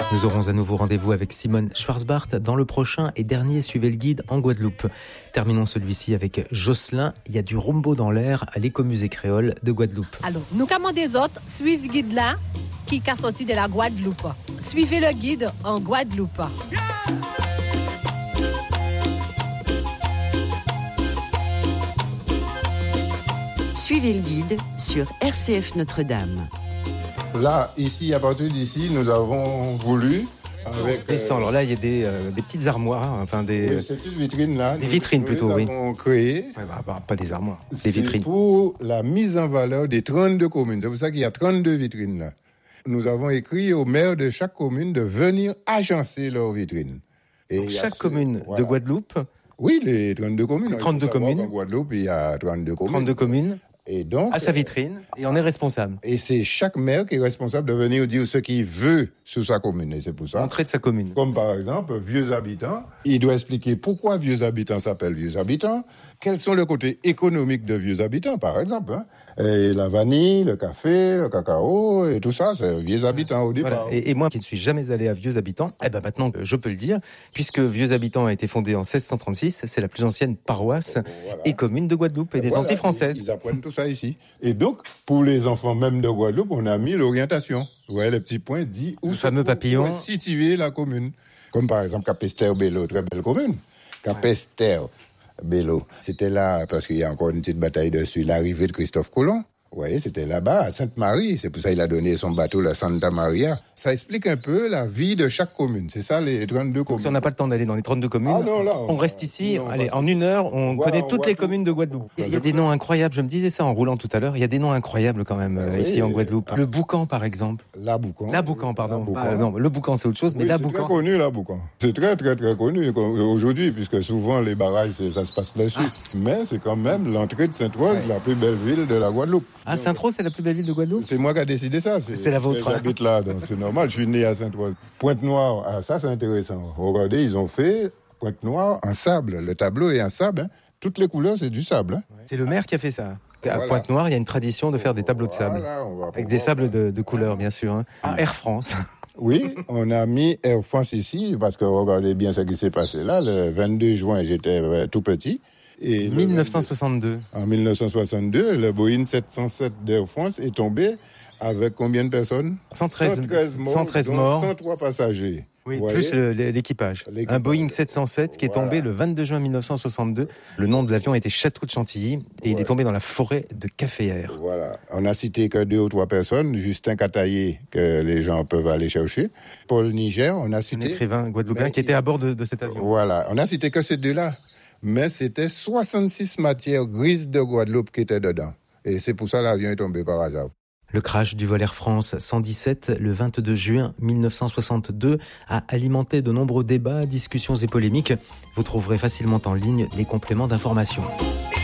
Nous aurons à nouveau rendez-vous avec Simone Schwarzbart dans le prochain et dernier Suivez le guide en Guadeloupe. Terminons celui-ci avec Jocelyn. Il y a du rumbo dans l'air à l'écomusée créole de Guadeloupe. Alors, nous commandons des autres, suivez le guide là qui est sorti de la Guadeloupe. Suivez le guide en Guadeloupe. Yeah! Suivez le guide sur RCF Notre-Dame. Là, ici, à partir d'ici, nous avons voulu... Alors là, il y a des petites armoires, enfin des... Oui, ces petites vitrines-là. Des vitrines plutôt, oui. Nous avons créé... pas des armoires, des vitrines. Pour la mise en valeur des 32 communes. C'est pour ça qu'il y a 32 vitrines là. Nous avons écrit aux maires de chaque commune de venir agencer leurs vitrines. Et donc chaque commune de Guadeloupe... Oui, les 32 communes. 32 communes. En Guadeloupe, il y a 32 communes. 32 communes. Et donc, à sa vitrine, et on est responsable. Et c'est chaque maire qui est responsable de venir dire ce qu'il veut sur sa commune. Et c'est pour ça. L'entrée de sa commune. Comme par exemple, Vieux Habitants. Il doit expliquer pourquoi Vieux Habitants s'appelle Vieux Habitants. Quels sont les côtés économiques de Vieux Habitants, par exemple. Hein. Et la vanille, le café, le cacao, et tout ça, c'est Vieux Habitants au départ. Voilà. Et moi qui ne suis jamais allé à Vieux Habitants, maintenant je peux le dire, puisque Vieux Habitants a été fondé en 1636, c'est la plus ancienne paroisse et commune de Guadeloupe et des Antilles françaises. Ils apprennent tout ça ici. Et donc, pour les enfants même de Guadeloupe, on a mis l'orientation. Vous voyez, le petit point dit où fameux papillon situer la commune. Comme par exemple Capesterre-Bello, très belle commune. Capesterre-Bello. C'était là, parce qu'il y a encore une petite bataille dessus, l'arrivée de Christophe Colomb. Vous voyez, c'était là-bas, à Sainte-Marie. C'est pour ça qu'il a donné son bateau, la Santa Maria. Ça explique un peu la vie de chaque commune. C'est ça, les 32 communes. Si on n'a pas le temps d'aller dans les 32 communes, on reste ici. Allez, en une heure, on connaît toutes les communes de Guadeloupe. Il y a des noms incroyables. Je me disais ça en roulant tout à l'heure. Il y a des noms incroyables quand même ici en Guadeloupe. Le Boucan, par exemple. La Boucan. Pardon. Non, le Boucan, c'est autre chose, mais la Boucan. C'est très connu, la Boucan. C'est très, très, très connu aujourd'hui, puisque souvent les barrages, ça se passe là-dessus. Mais c'est quand même l'entrée de Sainte-Rose, la plus belle ville de la Guadeloupe. Ah, Sainte-Rose, c'est la plus belle ville de Guadeloupe? C'est moi qui ai décidé ça. C'est la vôtre. J'habite là, donc c'est normal. Je suis né à Sainte-Rose. Pointe-Noire, ça c'est intéressant. Regardez, ils ont fait Pointe-Noire en sable. Le tableau est en sable. Hein. Toutes les couleurs, c'est du sable. Hein. C'est le maire qui a fait ça. À Pointe-Noire, il y a une tradition de faire des tableaux de sable. Avec des sables de couleurs, bien sûr. Hein. Air France. Oui, on a mis Air France ici, parce que regardez bien ce qui s'est passé là. Le 22 juin, j'étais tout petit. Et 1962. En 1962, le Boeing 707 d'Air France est tombé avec combien de personnes? 113 morts. 103 passagers. Oui, plus l'équipage. Un Boeing 707 qui est tombé le 22 juin 1962. Le nom de l'avion était Château de Chantilly et il est tombé dans la forêt de Caféière. Voilà. On n'a cité que 2 ou 3 personnes. Justin Cataillé, que les gens peuvent aller chercher. Paul Niger, on a cité... Un écrivain guadeloupéen qui était à bord de cet avion. Voilà. On n'a cité que ces 2-là. Mais c'était 66 matières grises de Guadeloupe qui étaient dedans. Et c'est pour ça que l'avion est tombé par hasard. Le crash du vol Air France 117, le 22 juin 1962, a alimenté de nombreux débats, discussions et polémiques. Vous trouverez facilement en ligne des compléments d'information.